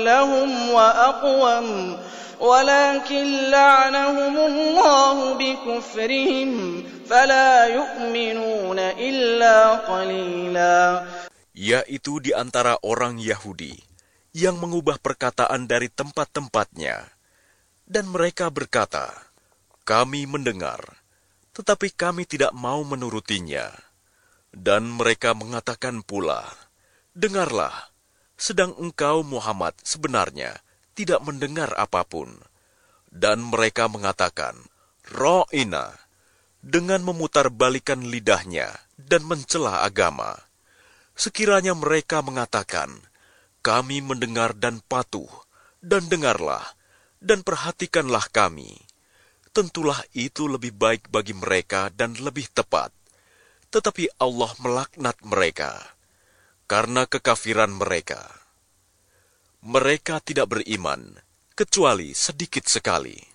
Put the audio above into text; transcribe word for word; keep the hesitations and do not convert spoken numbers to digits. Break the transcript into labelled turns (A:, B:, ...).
A: لهم وأقوم ولكن لعنهم الله بكفرهم فلا يؤمنون إلا قليلا.
B: Yaitu di antara orang Yahudi yang mengubah perkataan dari tempat-tempatnya. Dan mereka berkata, kami mendengar, tetapi kami tidak mau menurutinya. Dan mereka mengatakan pula, dengarlah, sedang engkau Muhammad sebenarnya tidak mendengar apapun. Dan mereka mengatakan, Ra'ina, dengan memutarbalikkan lidahnya dan mencela agama. Sekiranya mereka mengatakan, kami mendengar dan patuh, dan dengarlah, dan perhatikanlah kami. Tentulah itu lebih baik bagi mereka dan lebih tepat. Tetapi Allah melaknat mereka karena kekafiran mereka. Mereka tidak beriman, kecuali sedikit sekali.